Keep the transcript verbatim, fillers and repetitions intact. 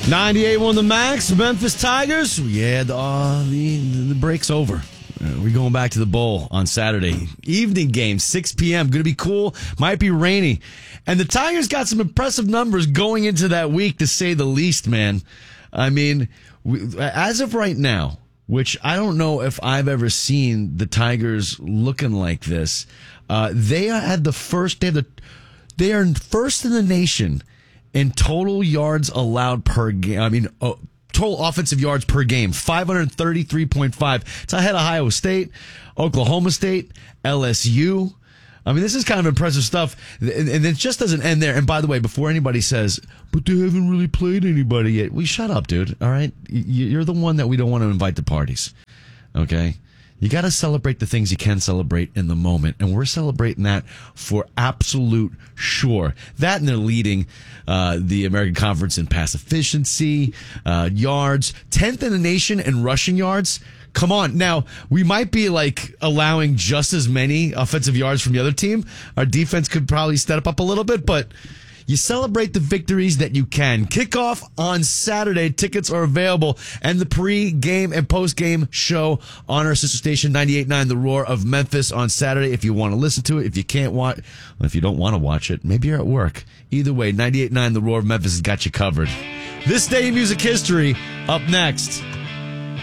ninety-eight won the Max. Memphis Tigers. Yeah, the, uh, the, the break's over. Uh, we're going back to the bowl on Saturday. Evening game, six p.m. Going to be cool. Might be rainy. And the Tigers got some impressive numbers going into that week, to say the least, man. I mean, we, as of right now, which I don't know if I've ever seen the Tigers looking like this, uh, they had the first, they, have the, they are first in the nation in total yards allowed per game. I mean, uh, total offensive yards per game, five thirty-three point five. It's ahead of Iowa State, Oklahoma State, L S U. I mean, this is kind of impressive stuff. And it just doesn't end there. And by the way, before anybody says, but they haven't really played anybody yet. Well, shut up, dude. All right? You're the one that we don't want to invite to parties. Okay? You got to celebrate the things you can celebrate in the moment, and we're celebrating that for absolute sure. That, and they're leading uh, the American Conference in pass efficiency, uh, yards, tenth in the nation in rushing yards. Come on. Now, we might be like allowing just as many offensive yards from the other team. Our defense could probably step up a little bit, but you celebrate the victories that you can. Kickoff on Saturday. Tickets are available. And the pre-game and post-game show on our sister station, ninety-eight point nine The Roar of Memphis, on Saturday. If you want to listen to it, if you can't watch, well, if you don't want to watch it, maybe you're at work. Either way, ninety-eight point nine The Roar of Memphis has got you covered. This day in music history, up next.